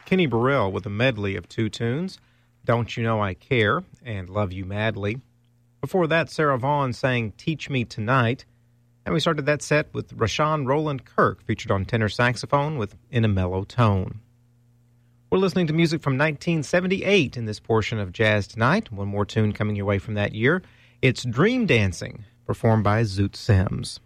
Kenny Burrell with a medley of two tunes, Don't You Know I Care and Love You Madly. Before that, Sarah Vaughan sang Teach Me Tonight. And we started that set with Rashawn Roland Kirk, featured on tenor saxophone with In a Mellow Tone. We're listening to music from 1978 in this portion of Jazz Tonight. One more tune coming your way from that year. It's Dream Dancing, performed by Zoot Sims.